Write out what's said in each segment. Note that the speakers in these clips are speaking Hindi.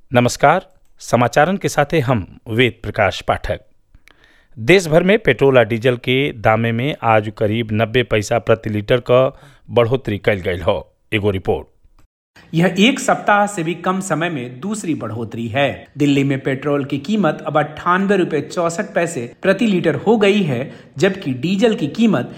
नमस्कार। समाचारन के साथे हम वेद प्रकाश पाठक। देश भर में पेट्रोल और डीजल के दामे में आज करीब 90 पैसा प्रति लीटर का बढ़ोतरी कल गई हो। एगो रिपोर्ट। यह एक सप्ताह से भी कम समय में दूसरी बढ़ोतरी है। दिल्ली में पेट्रोल की कीमत अब 98.64 प्रति लीटर हो गई है, जबकि डीजल की कीमत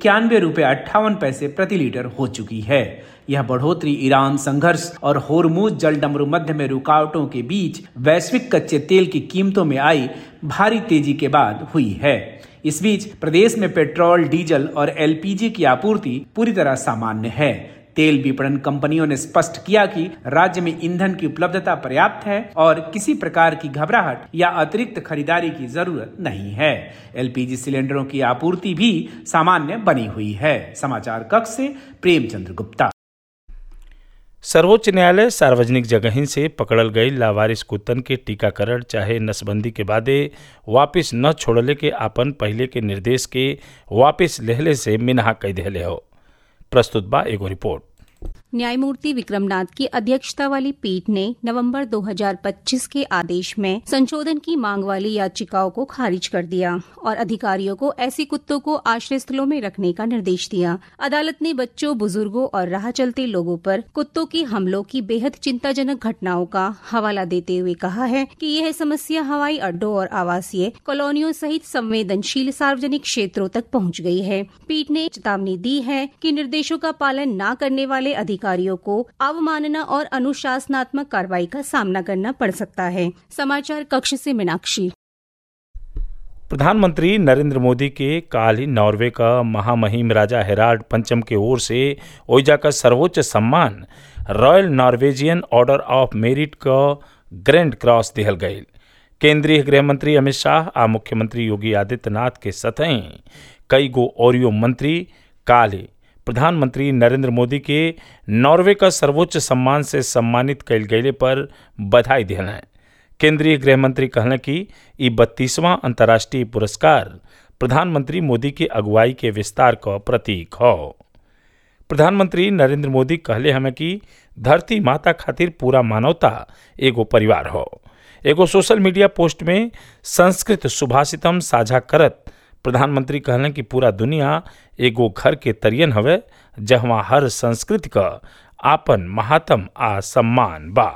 91.58 प्रति लीटर हो चुकी है। यह बढ़ोतरी ईरान संघर्ष और होर्मुज जलडमरू मध्य में रुकावटों के बीच वैश्विक कच्चे तेल की कीमतों में आई भारी तेजी के बाद हुई है। इस बीच प्रदेश में पेट्रोल, डीजल और एलपीजी की आपूर्ति पूरी तरह सामान्य है। तेल विपणन कंपनियों ने स्पष्ट किया कि राज्य में ईंधन की उपलब्धता पर्याप्त है और किसी प्रकार की घबराहट या अतिरिक्त खरीदारी की जरूरत नहीं है। एलपीजी सिलेंडरों की आपूर्ति भी सामान्य बनी हुई है। समाचार कक्ष से प्रेमचंद्र गुप्ता। सर्वोच्च न्यायालय सार्वजनिक जगहिन से पकड़ल गई लावारिस कुत्तन के टीकाकरण चाहे नसबंदी के बादे वापिस न छोड़ले के आपन पहले के निर्देश के वापिस लेहले से मिनहा कई देहले हो। प्रस्तुत बा एगो रिपोर्ट। न्यायमूर्ति विक्रमनाथ की अध्यक्षता वाली पीठ ने नवंबर 2025 के आदेश में संशोधन की मांग वाली याचिकाओं को खारिज कर दिया और अधिकारियों को ऐसी कुत्तों को आश्रय स्थलों में रखने का निर्देश दिया। अदालत ने बच्चों, बुजुर्गों और राह चलते लोगों पर कुत्तों की हमलों की बेहद चिंताजनक घटनाओं का हवाला देते हुए कहा है कि यह समस्या हवाई अड्डों और आवासीय कॉलोनियों सहित संवेदनशील सार्वजनिक क्षेत्रों तक पहुंच गई है। पीठ ने चेतावनी दी है कि निर्देशों का पालन न करने वाले अधिकारियों को अवमानना और अनुशासनात्मक कार्रवाई का सामना करना पड़ सकता है। समाचार कक्ष से मीनाक्षी। प्रधानमंत्री नरेंद्र मोदी के काल ही नॉर्वे का महामहिम राजा हेराल्ड पंचम के ओर से ओइजा का सर्वोच्च सम्मान royal Norwegian order of merit का ग्रैंड क्रॉस दिहल गई। केंद्रीय गृह मंत्री अमित शाह आ मुख्यमंत्री योगी आदित्यनाथ के सतही कई गो औरियो मंत्री काल ही प्रधानमंत्री नरेंद्र मोदी के नॉर्वे का सर्वोच्च सम्मान से सम्मानित कल गये पर बधाई दिहल हैं। केंद्रीय गृह मंत्री कहले कि ई 32वां अंतर्राष्ट्रीय पुरस्कार प्रधानमंत्री मोदी के अगुवाई के विस्तार का प्रतीक हो। प्रधानमंत्री नरेंद्र मोदी कहले हमें कि धरती माता खातिर पूरा मानवता एगो परिवार हो। एगो सोशल मीडिया पोस्ट में संस्कृत सुभाषितम साझा करत प्रधानमंत्री कहलें कि पूरा दुनिया एगो घर के तरियन हवे, जहाँ हर संस्कृति का आपन महात्म आ सम्मान बा।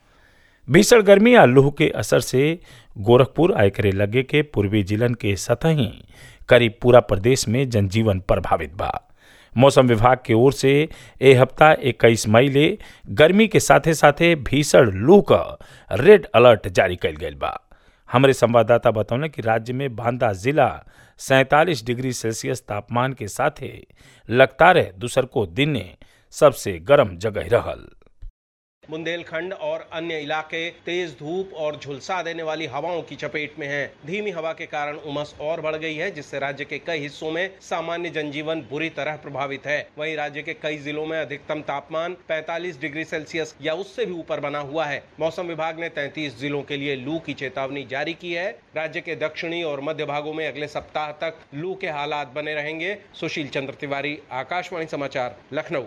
भीषण गर्मी आ लूह के असर से गोरखपुर आयकरे लगे के पूर्वी जिलन के सतही करीब पूरा प्रदेश में जनजीवन प्रभावित बा। मौसम विभाग की ओर से ए हफ्ता 21 मई ले गर्मी के साथे साथे भीषण लू का रेड अलर्ट जारी कल गई बा। हमारे संवाददाता बतौने कि राज्य में बांदा जिला 47 डिग्री सेल्सियस तापमान के साथ लगातार दूसरको दिन ने सबसे गर्म जगह रहल। बुंदेलखंड और अन्य इलाके तेज धूप और झुलसा देने वाली हवाओं की चपेट में हैं। धीमी हवा के कारण उमस और बढ़ गई है, जिससे राज्य के कई हिस्सों में सामान्य जनजीवन बुरी तरह प्रभावित है। वहीं राज्य के कई जिलों में अधिकतम तापमान 45 डिग्री सेल्सियस या उससे भी ऊपर बना हुआ है। मौसम विभाग ने 33 जिलों के लिए लू की चेतावनी जारी की है। राज्य के दक्षिणी और मध्य भागों में अगले सप्ताह तक लू के हालात बने रहेंगे। सुशील चंद्र तिवारी, आकाशवाणी समाचार, लखनऊ।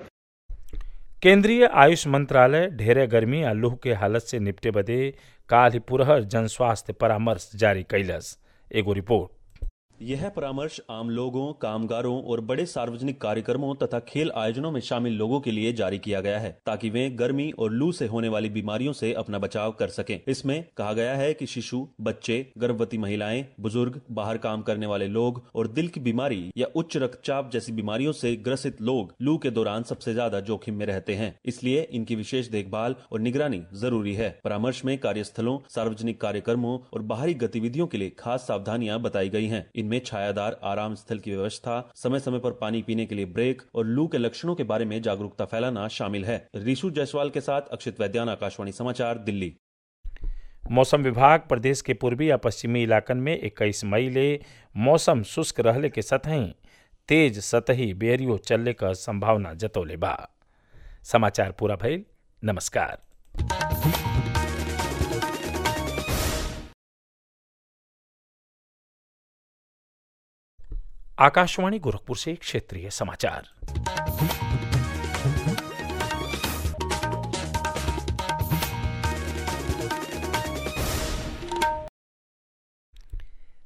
केंद्रीय आयुष मंत्रालय ढेरे गर्मी आ लूह के हालत से निपटे बदे काल ही पुरहर जन स्वास्थ्य परामर्श जारी कैलस। एगो रिपोर्ट। यह परामर्श आम लोगों, कामगारों और बड़े सार्वजनिक कार्यक्रमों तथा खेल आयोजनों में शामिल लोगों के लिए जारी किया गया है, ताकि वे गर्मी और लू से होने वाली बीमारियों से अपना बचाव कर सकें। इसमें कहा गया है कि शिशु, बच्चे, गर्भवती महिलाएं, बुजुर्ग, बाहर काम करने वाले लोग और दिल की बीमारी या उच्च रक्तचाप जैसी बीमारियों से ग्रसित लोग लू के दौरान सबसे ज्यादा जोखिम में रहते हैं। इसलिए इनकी विशेष देखभाल और निगरानी जरूरी है। परामर्श में कार्यस्थलों, सार्वजनिक कार्यक्रमों और बाहरी गतिविधियों के लिए खास सावधानियां बताई गई हैं। में छायादार आराम स्थल की व्यवस्था, समय समय पर पानी पीने के लिए ब्रेक और लू के लक्षणों के बारे में जागरूकता फैलाना शामिल है। ऋषु जायसवाल के साथ अक्षित वैद्यान, आकाशवाणी समाचार, दिल्ली। मौसम विभाग प्रदेश के पूर्वी या पश्चिमी इलाकन में 21 मई ले मौसम शुष्क रहले के सतही तेज सतही बेरियो चलने का संभावना जतौले बा। समाचार पूरा भइल। नमस्कार। आकाशवाणी गोरखपुर से क्षेत्रीय समाचार।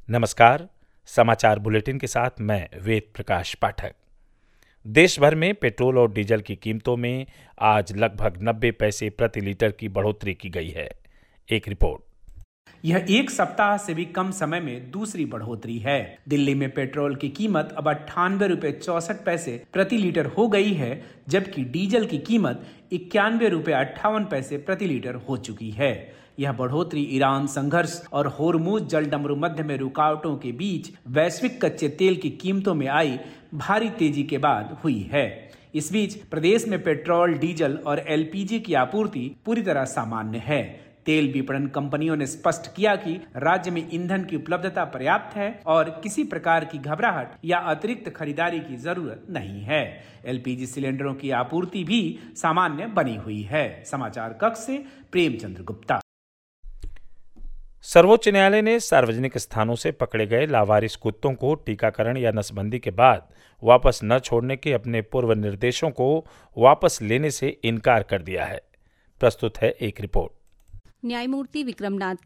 नमस्कार। समाचार बुलेटिन के साथ मैं वेद प्रकाश पाठक। देश भर में पेट्रोल और डीजल की कीमतों में आज लगभग 90 पैसे प्रति लीटर की बढ़ोतरी की गई है। एक रिपोर्ट। यह एक सप्ताह से भी कम समय में दूसरी बढ़ोतरी है। दिल्ली में पेट्रोल की कीमत अब 98.64 प्रति लीटर हो गई है, जबकि डीजल की कीमत 91.58 प्रति लीटर हो चुकी है। यह बढ़ोतरी ईरान संघर्ष और होर्मुज जलडमरू मध्य में रुकावटों के बीच वैश्विक कच्चे तेल की कीमतों में आई भारी तेजी के बाद हुई है। इस बीच प्रदेश में पेट्रोल, डीजल और एलपीजी की आपूर्ति पूरी तरह सामान्य है। तेल विपणन कंपनियों ने स्पष्ट किया कि राज्य में ईंधन की उपलब्धता पर्याप्त है और किसी प्रकार की घबराहट या अतिरिक्त खरीदारी की जरूरत नहीं है। एलपीजी सिलेंडरों की आपूर्ति भी सामान्य बनी हुई है। समाचार कक्ष से प्रेमचंद्र गुप्ता। सर्वोच्च न्यायालय ने सार्वजनिक स्थानों से पकड़े गए लावारिस कुत्तों को टीकाकरण या नसबंदी के बाद वापस न छोड़ने के अपने पूर्व निर्देशों को वापस लेने से इनकार कर दिया है। प्रस्तुत है एक रिपोर्ट। न्यायमूर्ति विक्रमनाथ